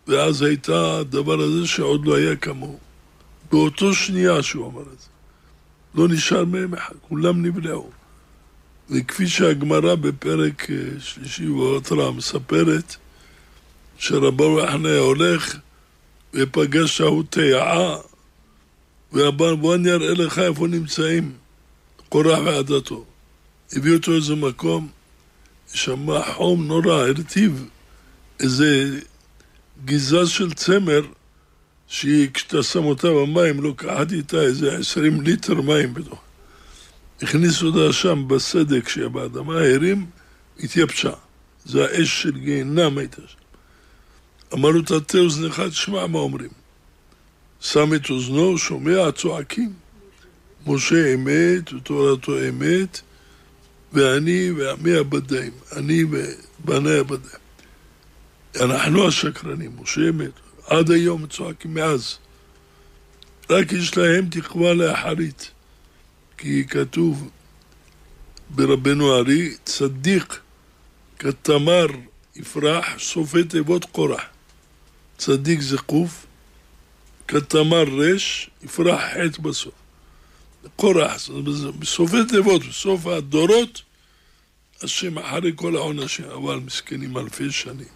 ואז הייתה הדבר הזה שעוד לא היה כמוהו. באותו שנייה שהוא אמר את זה. לא נשאר מהם אחד, כולם נבלעו. וכפי שהגמרא בפרק שלישי ואותרה מספרת, שרב ברוך חניה הולך ופגש ההוא תיעה, ואמר בוא אני אראה לך איפה נמצאים קורח ועדתו. הביא אותו איזה מקום, שמע חום נורא, הרטיב איזה גיזה של צמר, שכשאתה שם אותה במים, לוקחת איתה איזה 20 ליטר מים בתוך. הכניסו אותה שם בסדק שבאדמה הרים, התייבשה. זה האש של גיהנם הייתה שם. אמרו תטה אוזנך, תשמע מה אומרים. שם את אוזנו, שומע, צועקים. משה אמת ותורתו אמת, ואני ועמי הבדיים, אני ובני הבדיים. אנחנו השקרנים, משה אמת. עד היום צועקים מאז. רק יש להם תקווה לאחרית. כי כתוב ברבנו ארי, צדיק כתמר יפרח, סופי תיבות קורח. צדיק זה קוף, כתמר רש, יפרח חטא בסוף. קורח, בסופי תיבות, בסוף הדורות, השם אחרי כל העונשים, אבל מסכנים אלפי שנים.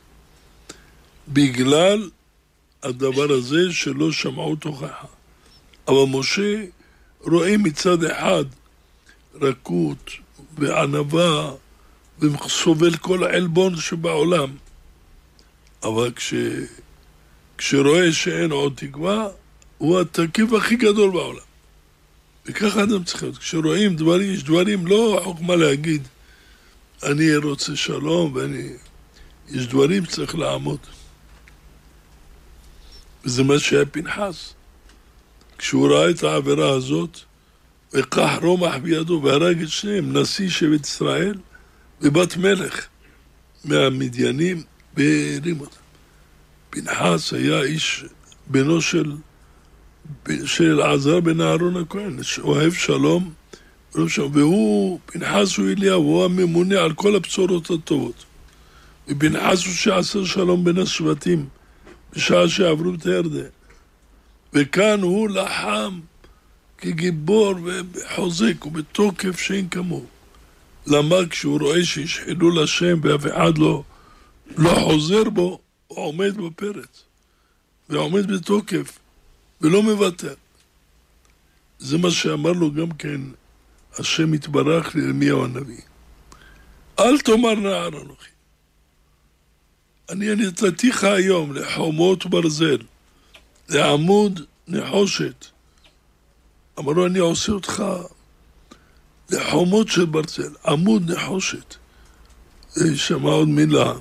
בגלל הדבר הזה שלא שמעו תוכחה. אבל משה רואה מצד אחד רכות וענווה וסובל כל העלבון שבעולם. אבל כשרואה שאין עוד תקווה, הוא התקיף הכי גדול בעולם. וככה אדם צריך להיות. כשרואים דברים, יש דברים לא חוכמה להגיד, אני רוצה שלום יש דברים צריך לעמוד. וזה מה שהיה פנחס. כשהוא ראה את העבירה הזאת, וקח רומח בידו והרג את שניהם, נשיא שבט ישראל ובת מלך מהמדיינים, והרים אותם. פנחס היה איש בנו של אלעזר בן אהרון הכהן, אוהב שלום, והוא, פנחס הוא אליהו, הוא הממונה על כל הבשורות הטובות. ופנחס הוא שעשה שלום בין השבטים, בשעה שעברו את הירדן. וכאן הוא לחם כגיבור וחוזק ובתוקף שאין כמוהו. למה כשהוא רואה שישחילו לשם ואף אחד לא חוזר בו, הוא עומד בפרץ ועומד בתוקף ולא מוותר. זה מה שאמר לו גם כן השם יתברך לירמיהו הנביא. אל תאמר נער אנוכי. אני נתתיך היום לחומות ברזל, לעמוד נחושת. אמרו אני עושה אותך לחומות של ברזל, עמוד נחושת. שמע עוד מילה.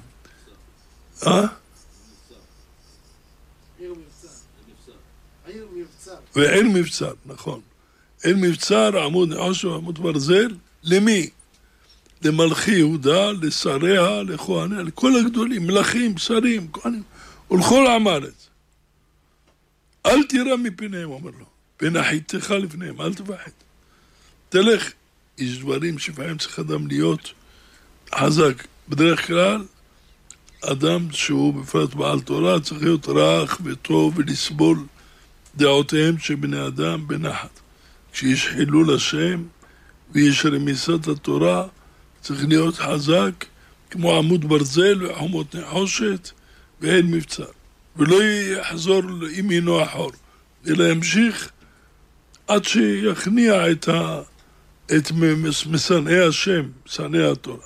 ועין מבצר, נכון. עין מבצר, עמוד נחושת ועמוד ברזל. למי? למלכי יהודה, לשריה, לכהניה, לכל הגדולים, מלכים, שרים, כהנים, ולכל עם הארץ. אל תירא מפניהם, אומר לו. ונחתך לפניהם, אל תפחד. תלך. יש דברים שבהם צריך אדם להיות חזק. בדרך כלל, אדם שהוא בפרט בעל תורה צריך להיות רך וטוב ולסבול דעותיהם של בני אדם בנחת. כשיש חילול השם ויש רמיסת התורה, צריך להיות חזק כמו עמוד ברזל וחומות נחושת ואין מבצר. ולא יחזור ימינו אחור, אלא ימשיך עד שיכניע את משנאי השם, משנאי התורה.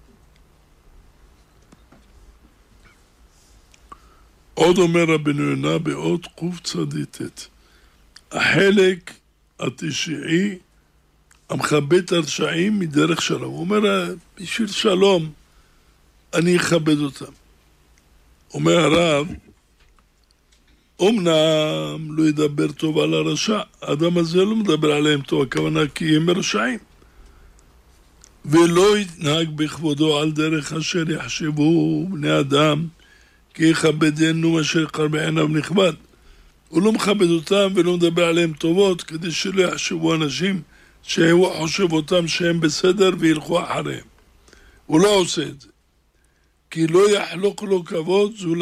עוד אומר רבנו יונה באות קצ"ט, החלק התשיעי המכבד הרשעים מדרך שלום. הוא אומר, בשביל שלום אני אכבד אותם. אומר הרב, אמנם לא ידבר טוב על הרשע, האדם הזה לא מדבר עליהם טוב, הכוונה כי הם רשעים. ולא יתנהג בכבודו על דרך אשר יחשבו בני אדם, כי יכבדנו אשר קר בעיניו נכבד. הוא לא מכבד אותם ולא מדבר עליהם טובות, כדי שלא יחשבו אנשים שהוא חושב אותם שהם בסדר וילכו אחריהם. הוא לא עושה את זה. כי לא יחלוק לו כבוד, זו